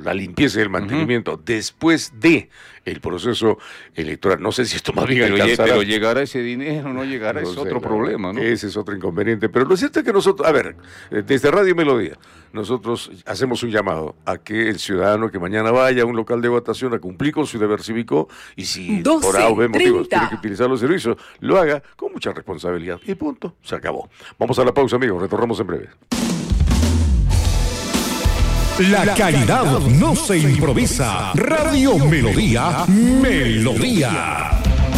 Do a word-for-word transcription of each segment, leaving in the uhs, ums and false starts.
la limpieza y el mantenimiento uh-huh. después de el proceso electoral. No sé si esto más bien pero, alcanzará. Pero llegará ese dinero, no llegará, no es sé, otro no, problema, ¿no? Ese es otro inconveniente. Pero lo cierto es que nosotros, a ver, desde Radio Melodía, nosotros hacemos un llamado a que el ciudadano que mañana vaya a un local de votación a cumplir con su deber cívico y si doce, por A o B motivos tiene que utilizar los servicios, lo haga con mucha responsabilidad. Y punto, se acabó. Vamos a la pausa, amigos, retornamos en breve. La calidad no se improvisa. Radio Melodía, Melodía.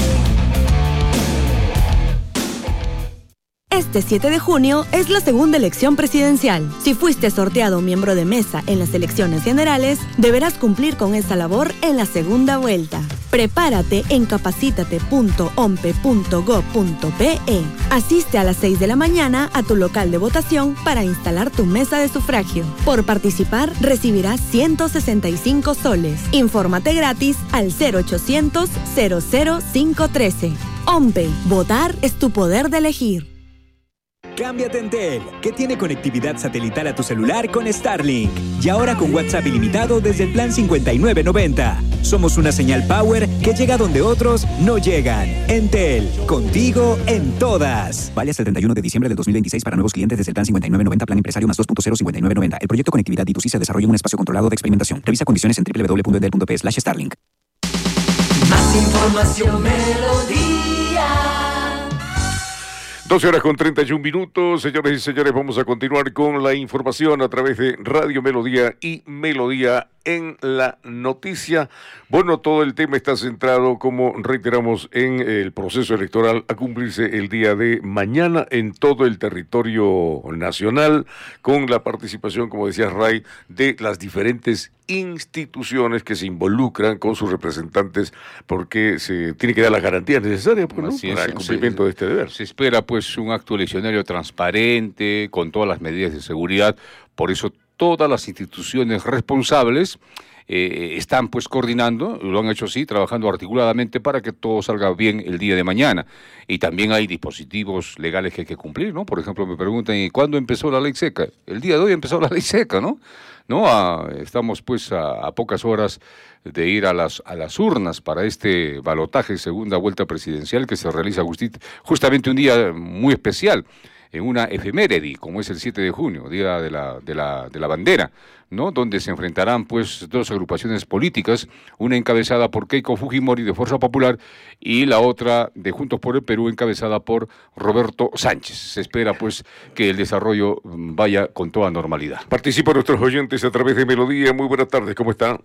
Este siete de junio es la segunda elección presidencial. Si fuiste sorteado miembro de mesa en las elecciones generales, deberás cumplir con esa labor en la segunda vuelta. Prepárate en capacítate punto ompe punto gob punto pe. Asiste a las seis de la mañana a tu local de votación para instalar tu mesa de sufragio. Por participar, recibirás ciento sesenta y cinco soles. Infórmate gratis al cero ochocientos, cero cero cinco uno tres. OMPE, votar es tu poder de elegir. Cámbiate a Entel, que tiene conectividad satelital a tu celular con Starlink. Y ahora con WhatsApp ilimitado desde el plan cincuenta y nueve noventa. Somos una señal power que llega donde otros no llegan. Entel, contigo en todas. Vale hasta el treinta y uno de diciembre del dos mil veintiséis para nuevos clientes desde el plan cincuenta y nueve noventa, plan empresario más dos punto cero cincuenta y nueve noventa. El proyecto Conectividad D dos C se desarrolla en un espacio controlado de experimentación. Revisa condiciones en doble u doble u doble u punto entel punto pe slash Starlink. Más información, Melodía. doce horas con treinta y un minutos, señores y señores, vamos a continuar con la información a través de Radio Melodía y Melodía en la noticia. Bueno, todo el tema está centrado, como reiteramos, en el proceso electoral a cumplirse el día de mañana en todo el territorio nacional, con la participación, como decía Ray, de las diferentes instituciones que se involucran con sus representantes, porque se tiene que dar las garantías necesarias, pues, ¿no? Así para es, el cumplimiento se, de este deber. Se espera pues un acto eleccionario transparente, con todas las medidas de seguridad. Por eso todas las instituciones responsables eh, están pues coordinando, lo han hecho así, trabajando articuladamente para que todo salga bien el día de mañana. Y también hay dispositivos legales que hay que cumplir, ¿no? Por ejemplo, me preguntan, ¿y cuándo empezó la ley seca? El día de hoy empezó la ley seca, ¿no? ¿No? A, estamos pues a, a pocas horas de ir a las, a las urnas para este balotaje, segunda vuelta presidencial, que se realiza justi- justamente un día muy especial, en una efeméride, como es el siete de junio, Día de la, de la, de la Bandera, ¿no? Donde se enfrentarán pues dos agrupaciones políticas, una encabezada por Keiko Fujimori de Fuerza Popular y la otra de Juntos por el Perú, encabezada por Roberto Sánchez. Se espera pues que el desarrollo vaya con toda normalidad. Participan nuestros oyentes a través de Melodía. Muy buenas tardes, ¿cómo están?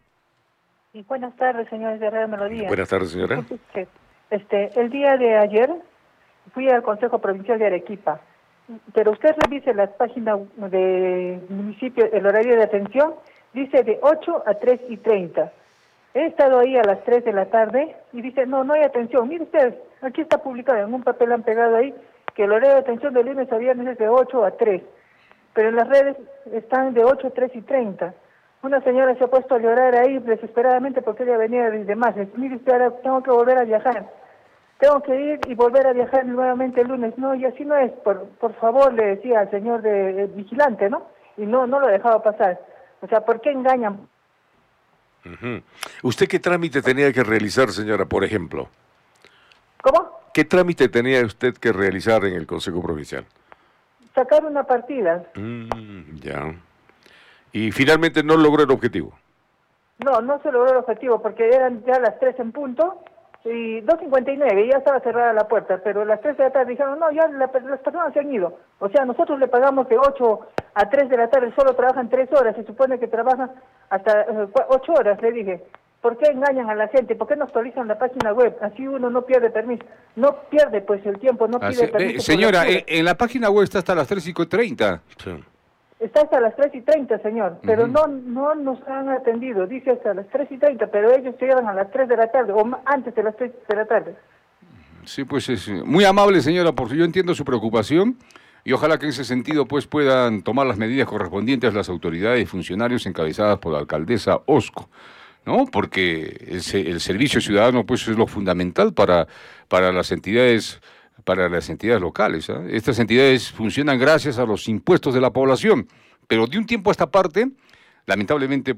Y buenas tardes, señores de Radio Melodía. Buenas tardes, señora. Este, el día de ayer fui al Consejo Provincial de Arequipa, pero usted revise la página del municipio, el horario de atención, dice de ocho a tres y treinta. He estado ahí a las tres de la tarde y dice, no, no hay atención. Mire usted, aquí está publicado, en un papel han pegado ahí, que el horario de atención de lunes a viernes es de ocho a tres, pero en las redes están de ocho a tres y treinta. Una señora se ha puesto a llorar ahí desesperadamente porque ella venía desde más. Mire usted, ahora tengo que volver a viajar. Tengo que ir y volver a viajar nuevamente el lunes. No, y así no es. Por, por favor, le decía al señor de, de vigilante, ¿no? Y no, no lo dejaba pasar. O sea, ¿por qué engañan? Uh-huh. ¿Usted qué trámite tenía que realizar, señora, por ejemplo? ¿Cómo? ¿Qué trámite tenía usted que realizar en el Consejo Provincial? Sacar una partida. Mm, ya. Y finalmente no logró el objetivo. No, no se logró el objetivo porque eran ya las tres en punto y dos cincuenta y nueve, ya estaba cerrada la puerta, pero a las tres de la tarde dijeron, no, ya la, las personas se han ido. O sea, nosotros le pagamos de ocho a tres de la tarde, solo trabajan tres horas, se supone que trabajan hasta eh, ocho horas, le dije. ¿Por qué engañan a la gente? ¿Por qué no actualizan la página web? Así uno no pierde permiso. No pierde pues el tiempo, no Así, pide permiso. eh, señora, eh, en la página web está hasta las tres y treinta. Sí. Está hasta las tres y treinta, señor, pero uh-huh. no no nos han atendido, dice hasta las tres y treinta, pero ellos llegan a las tres de la tarde, o antes de las tres de la tarde. Sí, pues es muy amable, señora, porque yo entiendo su preocupación, y ojalá que en ese sentido pues puedan tomar las medidas correspondientes las autoridades y funcionarios encabezadas por la alcaldesa Osco, ¿no? Porque el, el servicio ciudadano pues es lo fundamental para, para las entidades para las entidades locales, ¿eh? Estas entidades funcionan gracias a los impuestos de la población, pero de un tiempo a esta parte, lamentablemente,